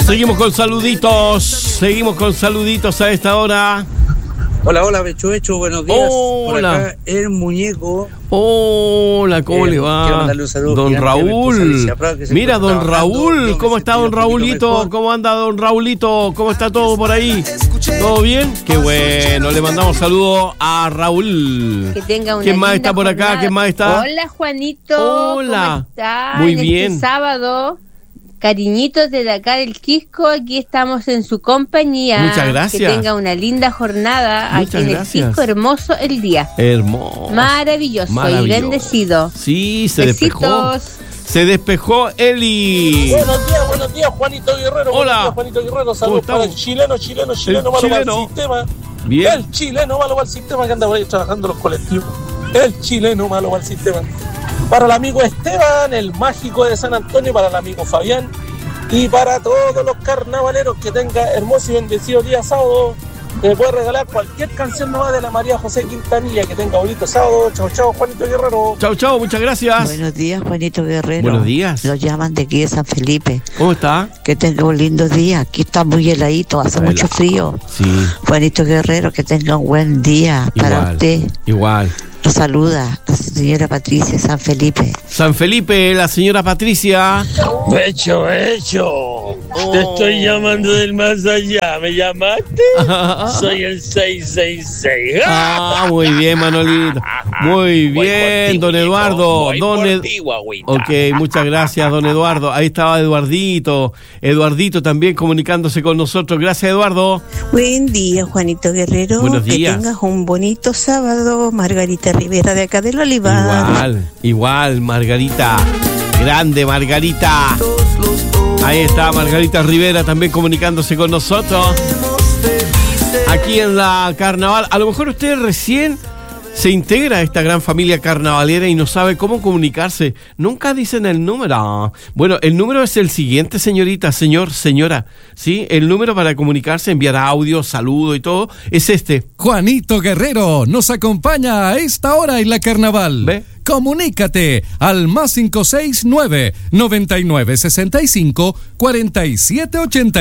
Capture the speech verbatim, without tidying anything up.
Seguimos con saluditos, seguimos con saluditos a esta hora. Hola, hola, Becho Becho, buenos días. Hola. Por acá, el muñeco. Hola, ¿cómo eh, le va? Saludo, don Raúl. Prado, Mira, don Raúl, ¿cómo está don Raulito? ¿Cómo anda don Raulito? ¿Cómo está todo por ahí? ¿Todo bien? Qué bueno, le mandamos saludos a Raúl. Que tenga una ¿Quién más linda está por acá? jornada. ¿Quién más está? Hola, Juanito. Hola. ¿Cómo está? Muy En bien. Este sábado, cariñitos desde acá del Quisco, aquí estamos en su compañía. Muchas gracias. Que tenga una linda jornada. Muchas aquí en gracias. el Quisco, hermoso el día. Hermoso. Maravilloso, Maravilloso. y bendecido. Sí, se Besitos. despejó. Se despejó Eli. Buenos días, buenos días, Juanito Guerrero. Hola. Buenos días, Juanito Guerrero. Saludos para el chileno, chileno, chileno, malo para el chileno. sistema. Bien. El chileno malo para el sistema que anda por ahí trabajando los colectivos. El chileno malo para el sistema. Para el amigo Esteban, el mágico de San Antonio, para el amigo Fabián. Y para todos los carnavaleros que tenga hermoso y bendecido día sábado, te puede regalar cualquier canción nueva de la María José Quintanilla. Que tenga bonito sábado. Chao, chao, Juanito Guerrero. Chau, chau, muchas gracias. Buenos días, Juanito Guerrero. Buenos días. Lo llaman de aquí de San Felipe. ¿Cómo está? Que tenga un lindo día. Aquí está muy heladito, hace Helado. mucho frío. Sí, Juanito Guerrero, que tenga un buen día para igual, usted. igual. Lo saluda la señora Patricia de San Felipe. San Felipe, la señora Patricia. Becho, Becho. Te estoy llamando del más allá. ¿Me llamaste? Soy el seis seis seis. Ah, muy bien, Manolito. Muy bien, don Eduardo. Don Ed... Ok, muchas gracias, don Eduardo. Ahí estaba Eduardito. Eduardito también comunicándose con nosotros. Gracias, Eduardo. Buen día, Juanito Guerrero. Buenos días. Que tengas un bonito sábado. Margarita Rivera de acá del Olivar. Igual, igual, Margarita. Grande, Margarita. Ahí está Margarita Rivera también comunicándose con nosotros. Aquí en la Carnaval. A lo mejor usted recién se integra a esta gran familia carnavalera y no sabe cómo comunicarse. Nunca dicen el número. Bueno, el número es el siguiente, señorita, señor, señora. ¿Sí? El número para comunicarse, enviar audio, saludo y todo, es este. Juanito Guerrero nos acompaña a esta hora en la Carnaval. ¿Ve? Comunícate al más cinco seis nueve, noventa y nueve, sesenta y cinco, cuarenta y siete ochenta.